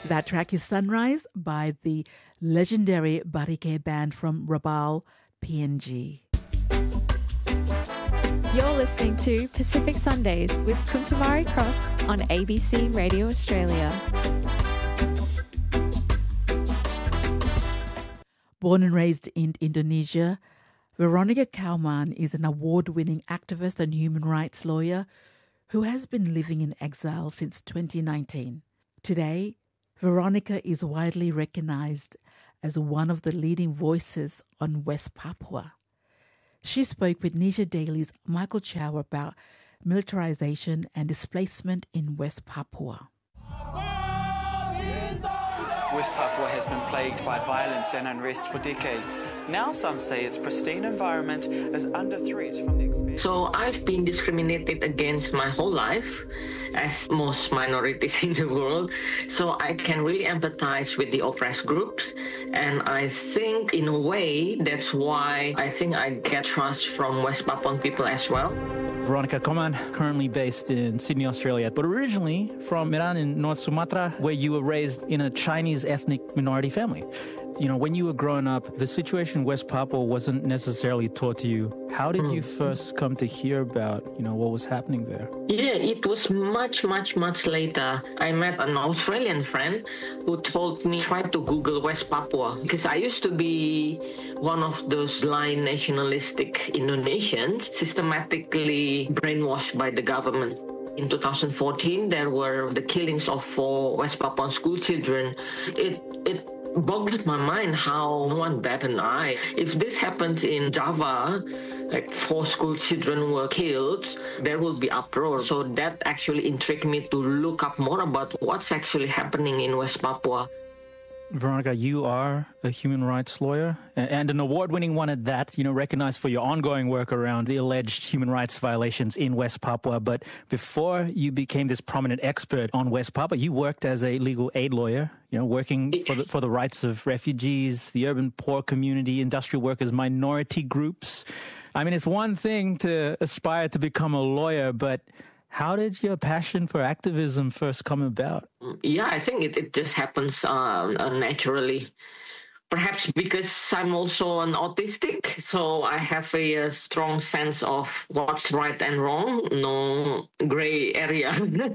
That track is Sunrise by the legendary Barike band from Rabaul, PNG. You're listening to Pacific Sundays with Kuntamari Crofts on ABC Radio Australia. Born and raised in Indonesia, Veronica Kauman is an award-winning activist and human rights lawyer who has been living in exile since 2019. Today, Veronica is widely recognized as one of the leading voices on West Papua. She spoke with Nisha Daly's Michael Chow about militarization and displacement in West Papua. West Papua has been plagued by violence and unrest for decades. Now some say its pristine environment is under threat from the expansion. So I've been discriminated against my whole life, as most minorities in the world. So I can really empathize with the oppressed groups. And I think in a way, that's why I think I get trust from West Papuan people as well. Veronica Kauman, currently based in Sydney, Australia, but originally from Medan in North Sumatra, where you were raised in a Chinese ethnic minority family. You know, when you were growing up, the situation in West Papua wasn't necessarily taught to you. How did you first come to hear about, what was happening there? Yeah, it was much later. I met an Australian friend who told me, try to Google West Papua, because I used to be one of those blind nationalistic Indonesians systematically brainwashed by the government. In 2014, there were the killings of 4 West Papuan school children. It boggles my mind how no one bat an eye. If this happens in Java, like 4 school children were killed, there will be uproar. So that actually intrigued me to look up more about what's actually happening in West Papua. Veronica, you are a human rights lawyer and an award-winning one at that, recognized for your ongoing work around the alleged human rights violations in West Papua. But before you became this prominent expert on West Papua, you worked as a legal aid lawyer, working for the rights of refugees, the urban poor community, industrial workers, minority groups. I mean, it's one thing to aspire to become a lawyer, but how did your passion for activism first come about? Yeah, I think it just happens naturally. Perhaps because I'm also an autistic, so I have a strong sense of what's right and wrong, no gray area.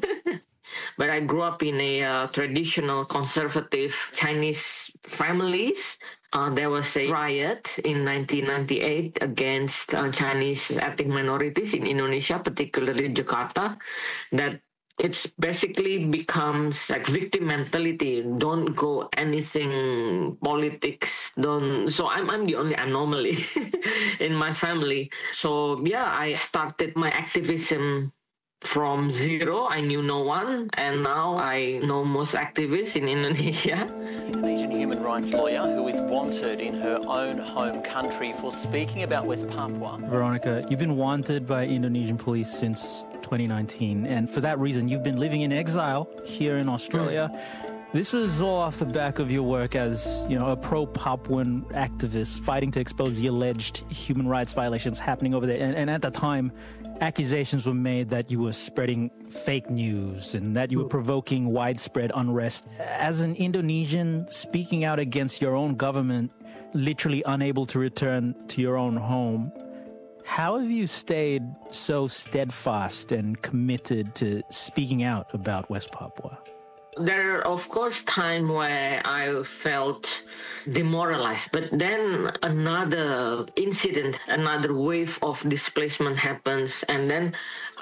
But I grew up in a traditional conservative Chinese families. There was a riot in 1998 against Chinese ethnic minorities in Indonesia, particularly Jakarta, that it's basically becomes like victim mentality. Don't go anything politics. So I'm the only anomaly in my family. So yeah, I started my activism from zero. I knew no one, and now I know most activists in Indonesia. Indonesian human rights lawyer who is wanted in her own home country for speaking about West Papua. Veronica, you've been wanted by Indonesian police since 2019, and for that reason, you've been living in exile here in Australia. This was all off the back of your work as, a pro-Papuan activist fighting to expose the alleged human rights violations happening over there. And at the time, accusations were made that you were spreading fake news and that you were provoking widespread unrest. As an Indonesian speaking out against your own government, literally unable to return to your own home, how have you stayed so steadfast and committed to speaking out about West Papua? There are, of course, times where I felt demoralized. But then another incident, another wave of displacement happens. And then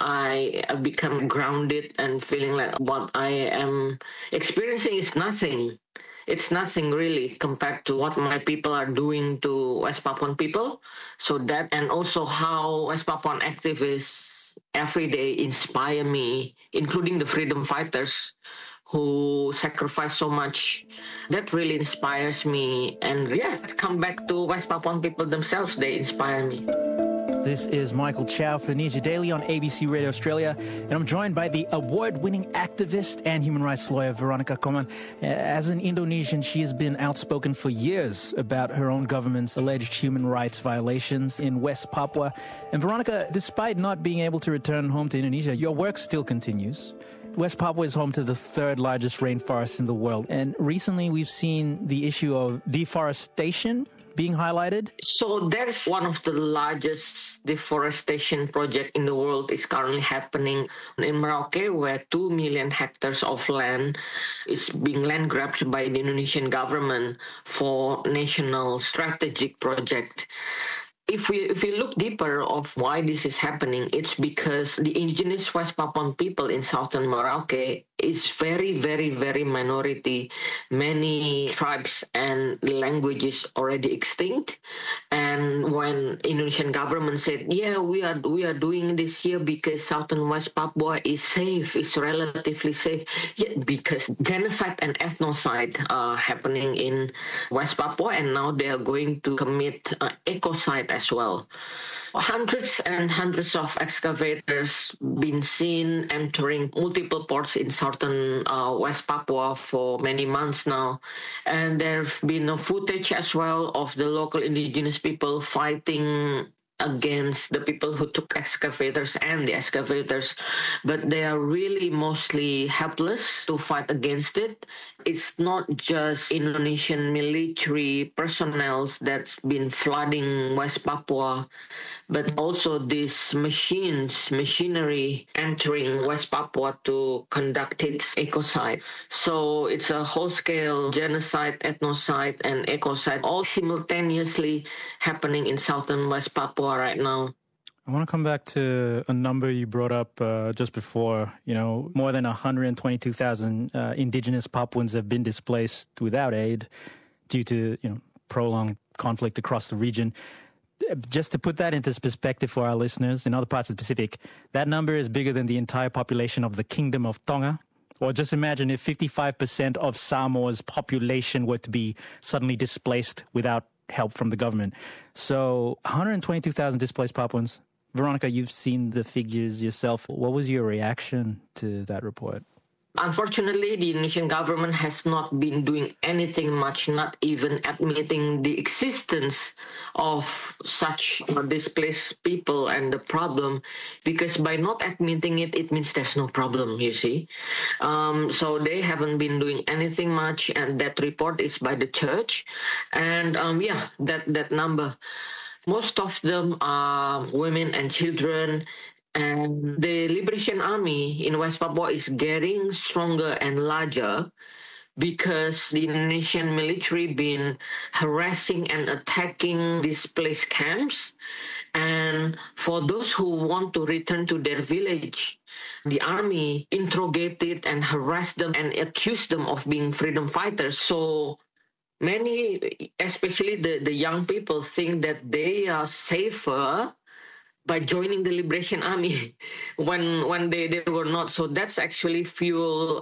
I become grounded and feeling like what I am experiencing is nothing. It's nothing really compared to what my people are doing to West Papuan people. So that, and also how West Papuan activists every day inspire me, including the freedom fighters who sacrifice so much. That really inspires me. And come back to West Papuan people themselves. They inspire me. This is Michael Chow for Nisha Daly on ABC Radio Australia, and I'm joined by the award-winning activist and human rights lawyer Veronica Kauman. As an Indonesian, she has been outspoken for years about her own government's alleged human rights violations in West Papua. And Veronica, despite not being able to return home to Indonesia, your work still continues. West Papua is home to the third largest rainforest in the world. And recently we've seen the issue of deforestation being highlighted. So there's one of the largest deforestation project in the world is currently happening in Merauke, where 2 million hectares of land is being land grabbed by the Indonesian government for national strategic project. If we look deeper of why this is happening, it's because the indigenous West Papuan people in southern Merauke is very, very, very minority. Many tribes and languages already extinct. And when Indonesian government said, yeah, we are doing this here because southern West Papua is safe, it's relatively safe. Yeah, because genocide and ethnocide are happening in West Papua, and now they are going to commit ecocide as well. Hundreds and hundreds of excavators been seen entering multiple ports in southern West Papua for many months now. And there's been a footage as well of the local indigenous people fighting against the people who took excavators and the excavators, but they are really mostly helpless to fight against it. It's not just Indonesian military personnel that's been flooding West Papua, but also these machinery entering West Papua to conduct its ecocide. So it's a whole-scale genocide, ethnocide, and ecocide all simultaneously happening in southern West Papua right now. I want to come back to a number you brought up just before. You know, more than 122,000 indigenous Papuans have been displaced without aid due to, prolonged conflict across the region. Just to put that into perspective for our listeners in other parts of the Pacific, that number is bigger than the entire population of the Kingdom of Tonga. Or just imagine if 55% of Samoa's population were to be suddenly displaced without help from the government. So 122,000 displaced Papuans. Veronica, you've seen the figures yourself. What was your reaction to that report? Unfortunately, the Indonesian government has not been doing anything much, not even admitting the existence of such displaced people and the problem, because by not admitting it, it means there's no problem, you see. So they haven't been doing anything much, and that report is by the church. And that number, most of them are women and children. And the Liberation Army in West Papua is getting stronger and larger because the Indonesian military been harassing and attacking displaced camps. And for those who want to return to their village, the army interrogated and harassed them and accused them of being freedom fighters. So many, especially the young people, think that they are safer by joining the Liberation Army when they were not. So that's actually fuel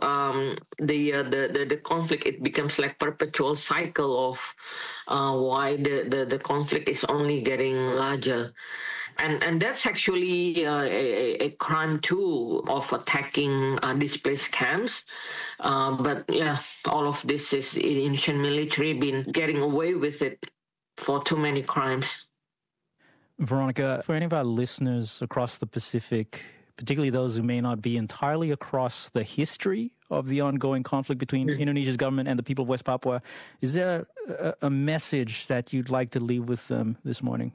the conflict. It becomes like perpetual cycle of why the conflict is only getting larger. And that's actually a crime too of attacking displaced camps. But yeah, all of this is the Indonesian military been getting away with it for too many crimes. Veronica, for any of our listeners across the Pacific, particularly those who may not be entirely across the history of the ongoing conflict between Indonesia's government and the people of West Papua, is there a message that you'd like to leave with them this morning?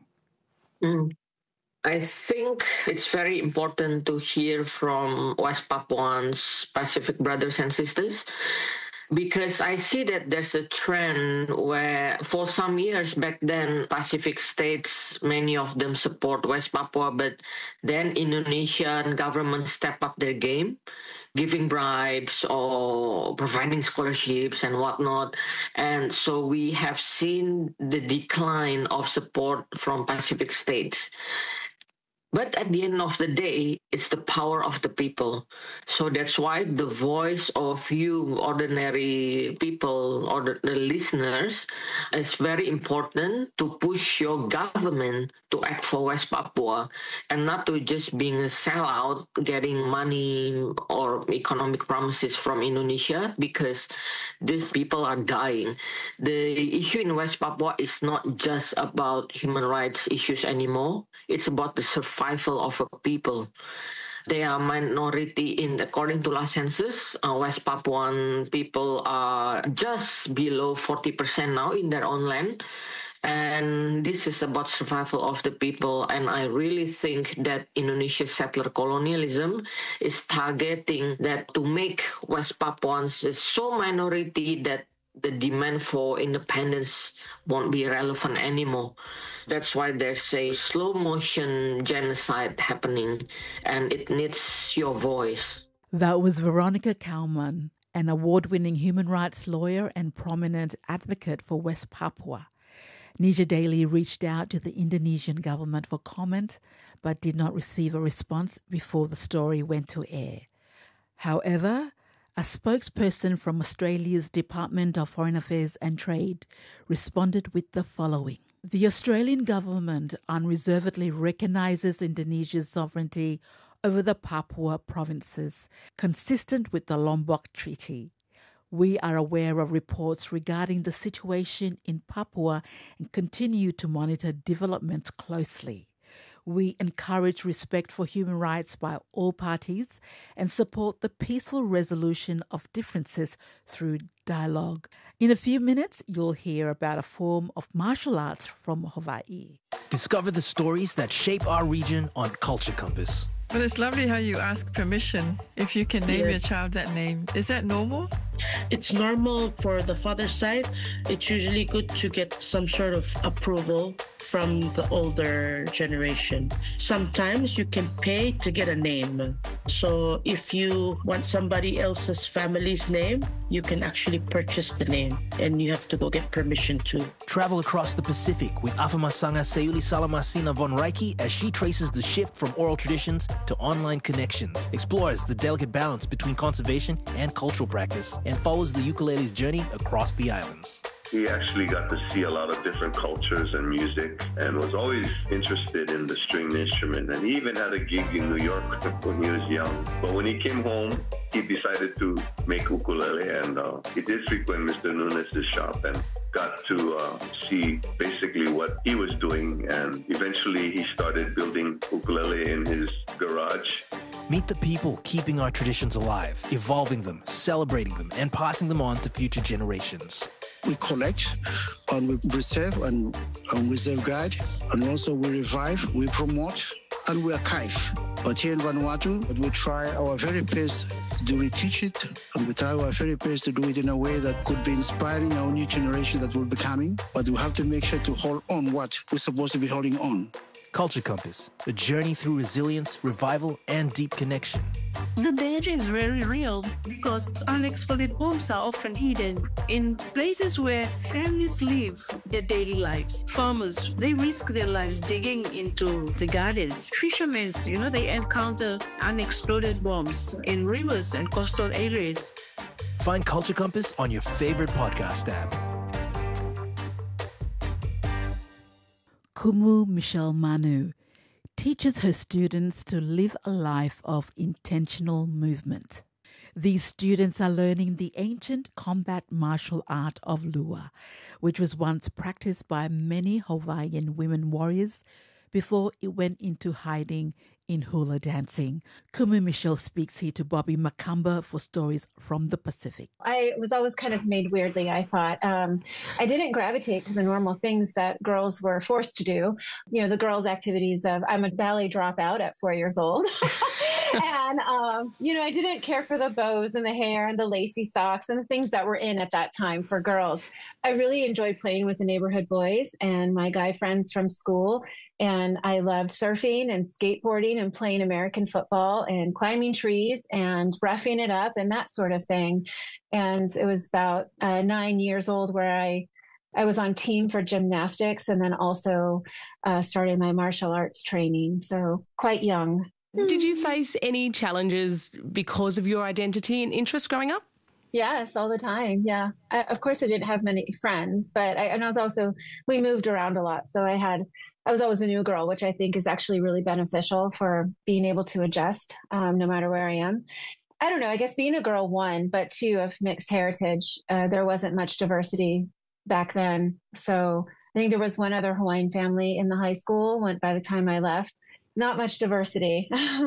I think it's very important to hear from West Papuans, Pacific brothers and sisters, because I see that there's a trend where for some years back then, Pacific states, many of them support West Papua, but then Indonesian government step up their game, giving bribes or providing scholarships and whatnot. And so we have seen the decline of support from Pacific states. But at the end of the day, it's the power of the people. So that's why the voice of you, ordinary people, or the listeners, is very important to push your government to act for West Papua and not to just being a sellout, getting money or economic promises from Indonesia, because these people are dying. The issue in West Papua is not just about human rights issues anymore. It's about the survival of a people. They are minority according to last census. West Papuan people are just below 40% now in their own land. And this is about survival of the people. And I really think that Indonesia's settler colonialism is targeting that to make West Papuans so minority that the demand for independence won't be relevant anymore. That's why there's a slow motion genocide happening, and it needs your voice. That was Veronica Kauman, an award-winning human rights lawyer and prominent advocate for West Papua. Niger Daily reached out to the Indonesian government for comment, but did not receive a response before the story went to air. However, a spokesperson from Australia's Department of Foreign Affairs and Trade responded with the following. The Australian government unreservedly recognises Indonesia's sovereignty over the Papua provinces, consistent with the Lombok Treaty. We are aware of reports regarding the situation in Papua and continue to monitor developments closely. We encourage respect for human rights by all parties and support the peaceful resolution of differences through dialogue. In a few minutes, you'll hear about a form of martial arts from Hawaii. Discover the stories that shape our region on Culture Compass. But it's lovely how you ask permission if you can name your child that name. Is that normal? It's normal for the father's side. It's usually good to get some sort of approval from the older generation. Sometimes you can pay to get a name. So if you want somebody else's family's name, you can actually purchase the name and you have to go get permission too. Travel across the Pacific with Afamasanga Sayuli Salamasina von Reiki as she traces the shift from oral traditions to online connections, explores the delicate balance between conservation and cultural practice, and follows the ukulele's journey across the islands. He actually got to see a lot of different cultures and music and was always interested in the stringed instrument. And he even had a gig in New York when he was young. But when he came home, he decided to make ukulele, and he did frequent Mr. Nunes' shop and got to see basically what he was doing. And eventually he started building ukulele in his garage. Meet the people keeping our traditions alive, evolving them, celebrating them, and passing them on to future generations. We collect and we preserve and reserve guide, and also we revive, we promote, and we archive. But here in Vanuatu, we try our very best to reteach it, and we try our very best to do it in a way that could be inspiring our new generation that will be coming. But we have to make sure to hold on what we're supposed to be holding on. Culture Compass, a journey through resilience, revival, and deep connection. The danger is very real because unexploded bombs are often hidden in places where families live their daily lives. Farmers, they risk their lives digging into the gardens. Fishermen, they encounter unexploded bombs in rivers and coastal areas. Find Culture Compass on your favorite podcast app. Kumu Michelle Manu teaches her students to live a life of intentional movement. These students are learning the ancient combat martial art of Lua, which was once practiced by many Hawaiian women warriors before it went into hiding in hula dancing. Kumu Michelle speaks here to Bobby Makamba for stories from the Pacific. I was always kind of made weirdly, I thought. I didn't gravitate to the normal things that girls were forced to do. The girls' activities of, I'm a ballet dropout at 4 years old. And, I didn't care for the bows and the hair and the lacy socks and the things that were in at that time for girls. I really enjoyed playing with the neighborhood boys and my guy friends from school. And I loved surfing and skateboarding and playing American football and climbing trees and roughing it up and that sort of thing. And it was about 9 years old where I was on team for gymnastics and then also started my martial arts training. So quite young. Did you face any challenges because of your identity and interests growing up? Yes, all the time. Yeah. Of course, I didn't have many friends, but we moved around a lot. So I was always a new girl, which I think is actually really beneficial for being able to adjust no matter where I am. I don't know, I guess being a girl, one, but two, of mixed heritage, there wasn't much diversity back then. So I think there was one other Hawaiian family in the high school by the time I left. not much diversity.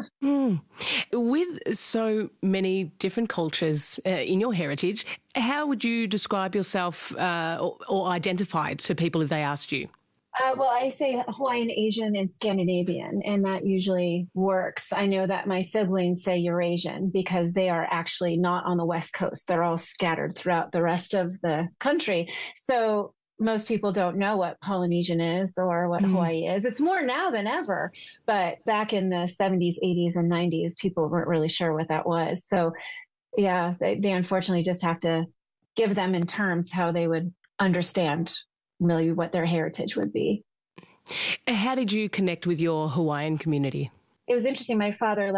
With so many different cultures in your heritage, how would you describe yourself or identify to people if they asked you? Well, I say Hawaiian, Asian, and Scandinavian, and that usually works. I know that my siblings say Eurasian because they are actually not on the West Coast. They're all scattered throughout the rest of the country. So most people don't know what Polynesian is or what Hawaii is. It's more now than ever. But back in the 70s, 80s, and 90s, people weren't really sure what that was. So, yeah, they unfortunately just have to give them in terms how they would understand really what their heritage would be. How did you connect with your Hawaiian community? It was interesting. My father